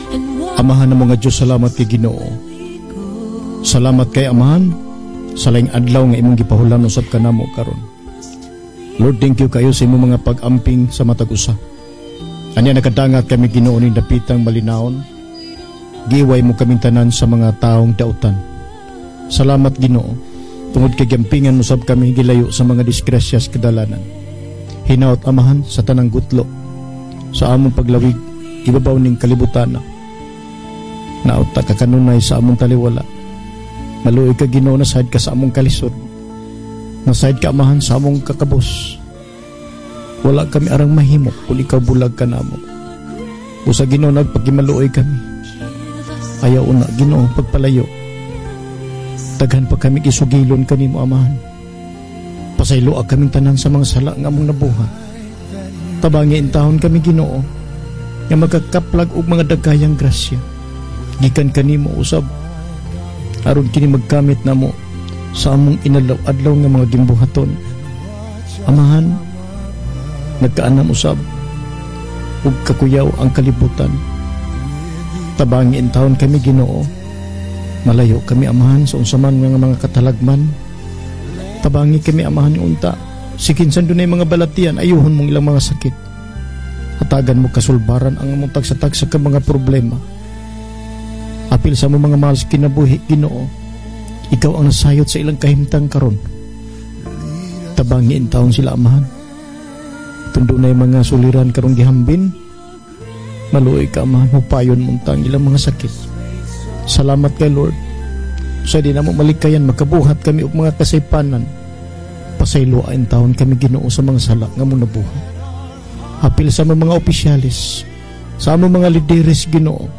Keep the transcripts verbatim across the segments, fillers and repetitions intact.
Amahan ng mga Diyos, salamat kay Ginoo. Salamat kay Amahan sa laing adlaw nga imong gipahulan usab kanamo karon. Lord, thank you kayo sa imong mga pag-amping sa matag usa. Anya nakadangat kami Ginoo ning dapitang malinaon. Giway mo kaming tanan sa mga taong dautan. Salamat Ginoo. Tungod kay gampingan mo sab kami gilayo sa mga disgrasyas kadalanan. Hinaot Amahan sa tanang gutlo sa among paglawig ibabaw ning kalibutan. Naot ta kakanunay sa among taliwala. Maluoy ka Ginoo na side ka sa among kalisod. Na side ka Amahan sa among kakabos. Wala kami arang mahimo kung ikaw bulag ka namo. Usa Ginoo nagpagimaluoy kami. Ayaw una Ginoo pagpalayo. Daghan pa kami isugilon kanimo Amahan. Pasayloa kaming tanan sa mga sala nga among nabuhat. Tabangi intahon kami Ginoo nga magkakaplag og mga dagayang grasya. Gikan kanimo usab aron kini magkamit namo sa among inadlaw-adlaw nga mga gimbuhaton. Amahan, nagkaanam usab ug kakuyaw ang kalibutan. Tabangi intahon kami Ginoo. Malayo kami Amahan sa unsaman nga mga katalagman. Tabangi kami Amahan unta. Sikinsan dunay mga balatian, ayuhon mong ilang mga sakit. Hatagan mo kasulbaran ang among tagsa-tagsa ka mga problema. Apil sa among mga mahal sa kinabuhi Ginoo. Ikaw ang nasayot sa ilang kahimtang karon. Tabangi intahon sila Amahan. Tundo na mga suliran karong gihambin. Maluoy ka Amahan, hupayon muntang ilang mga sakit. Salamat kay Lord. Sa di na mo malikayan makabuhat kami og mga kasaypanan. Pasayloain taon kami Ginoo sa mga sala nga mong nabuhat. Apil sa mga opisyalis, sa among mga lideres Ginoo.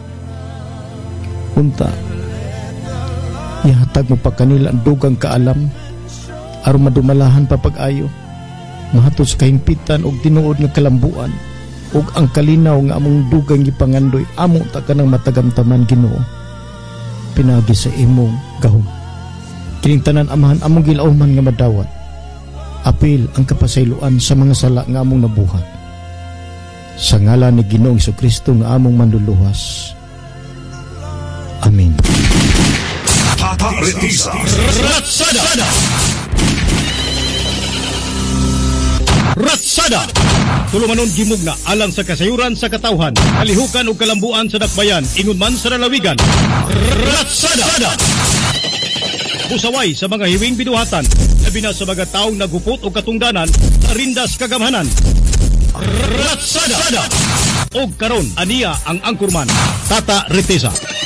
Unta, ihatag mo pa kanila ang dugang kaalam aron madumalahan pa pag-ayo. Mahatod sa kahimpitan og tinuod nga kalambuan ug ang kalinaw nga among dugang gipangandoy amo ta kanang matagamtaman Ginoo. Pinagi sa imong gahom. Kining tanan Amahan among gilauman nga madawat. Apil ang kapasayloan sa mga sala nga among nabuhat. Sa ngalan ni Ginoong Jesucristo nga among manluluwas. Amen. Retiza Ratsada Ratsada tulumanon gimugna alang sa kasayuran sa katawhan, kalihukan ug kalambuan sa dakbayan, ingon man sa lalawigan. Ratsada busaway sa mga hiwing binuhatan, labi na sa mga taong nagupot o katungdanan sa rindas kagamhanan. Ratsada og karon aniya ang angkurman Tata Retiza.